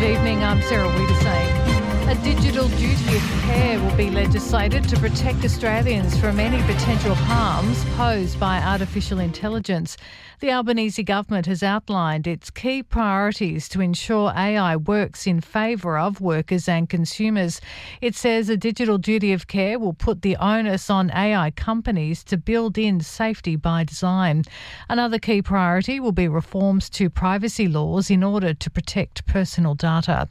Good evening, I'm Sarah Wiedersame. A digital duty of care will be legislated to protect Australians from any potential harms posed by artificial intelligence. The Albanese government has outlined its key priorities to ensure AI works in favour of workers and consumers. It says a digital duty of care will put the onus on AI companies to build in safety by design. Another key priority will be reforms to privacy laws in order to protect personal data.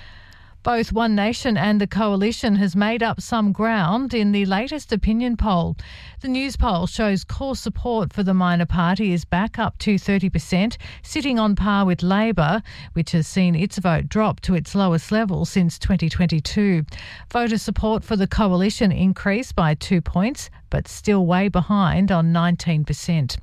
Both One Nation and the Coalition has made up some ground in the latest opinion poll. The news poll shows core support for the minor party is back up to 30%, sitting on par with Labor, which has seen its vote drop to its lowest level since 2022. Voter support for the Coalition increased by 2 points, but still way behind on 19%.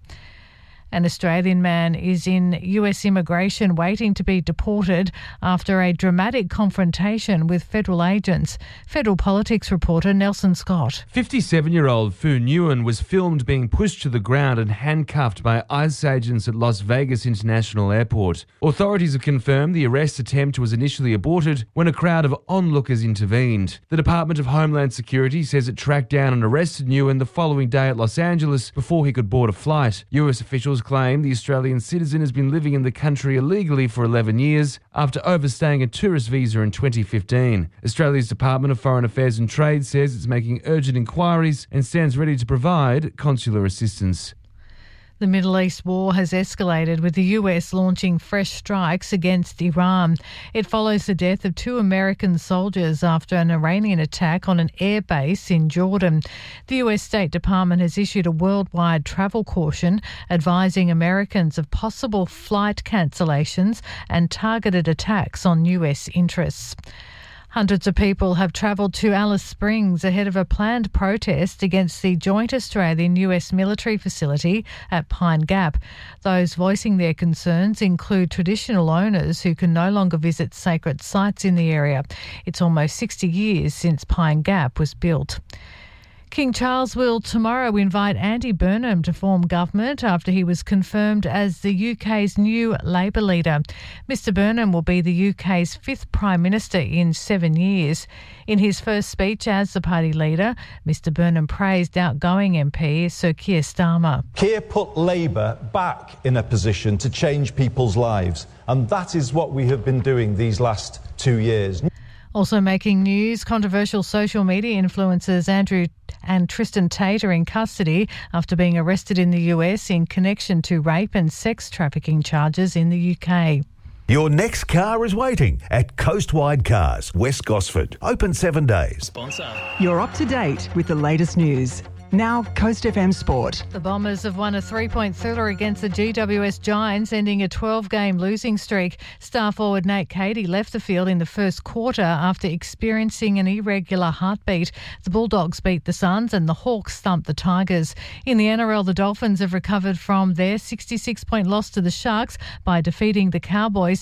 An Australian man is in US immigration waiting to be deported after a dramatic confrontation with federal agents. Federal politics reporter Nelson Scott. 57-year-old Fu Nguyen was filmed being pushed to the ground and handcuffed by ICE agents at Las Vegas International Airport. Authorities have confirmed the arrest attempt was initially aborted when a crowd of onlookers intervened. The Department of Homeland Security says it tracked down and arrested Nguyen the following day at Los Angeles before he could board a flight. US officials claim the Australian citizen has been living in the country illegally for 11 years after overstaying a tourist visa in 2015. Australia's Department of Foreign Affairs and Trade says it's making urgent inquiries and stands ready to provide consular assistance. The Middle East war has escalated with the US launching fresh strikes against Iran. It follows the death of 2 American soldiers after an Iranian attack on an air base in Jordan. The US State Department has issued a worldwide travel caution advising Americans of possible flight cancellations and targeted attacks on US interests. Hundreds of people have travelled to Alice Springs ahead of a planned protest against the joint Australian-US military facility at Pine Gap. Those voicing their concerns include traditional owners who can no longer visit sacred sites in the area. It's almost 60 years since Pine Gap was built. King Charles will tomorrow invite Andy Burnham to form government after he was confirmed as the UK's new Labor leader. Mr Burnham will be the UK's 5th Prime Minister in 7 years. In his first speech as the party leader, Mr Burnham praised outgoing MP Sir Keir Starmer. Keir put Labour back in a position to change people's lives, and that is what we have been doing these last 2 years. Also making news, controversial social media influencers Andrew and Tristan Tate are in custody after being arrested in the US in connection to rape and sex trafficking charges in the UK. Your next car is waiting at Coastwide Cars, West Gosford. Open 7 days. You're up to date with the latest news. Now, Coast FM Sport. The Bombers have won a 3-point thriller against the GWS Giants, ending a 12-game losing streak. Star forward Nate Cady left the field in the first quarter after experiencing an irregular heartbeat. The Bulldogs beat the Suns and the Hawks thumped the Tigers. In the NRL, the Dolphins have recovered from their 66-point loss to the Sharks by defeating the Cowboys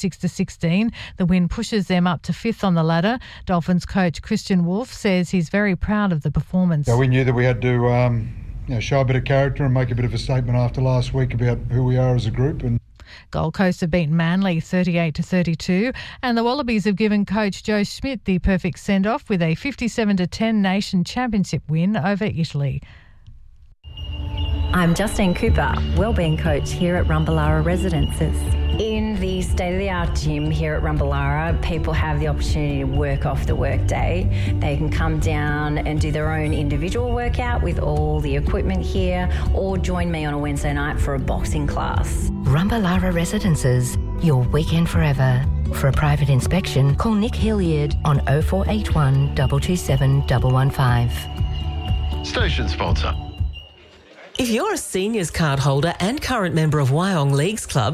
36-16. The win pushes them up to 5th on the ladder. Dolphins coach Christian Wolf says he's very proud of the performance. We knew that we had to show a bit of character and make a bit of a statement after last week about who we are as a group. And Gold Coast have beaten Manly 38-32, and the Wallabies have given coach Joe Schmidt the perfect send-off with a 57-10 Nation Championship win over Italy. I'm Justine Cooper, Wellbeing Coach here at Rumballara Residences. In the state-of-the-art gym here at Rumballara, people have the opportunity to work off the workday. They can come down and do their own individual workout with all the equipment here, or join me on a Wednesday night for a boxing class. Rumballara Residences, your weekend forever. For a private inspection, call Nick Hilliard on 0481 227 115. Station sponsor. If you're a seniors card holder and current member of Wyong Leagues Club,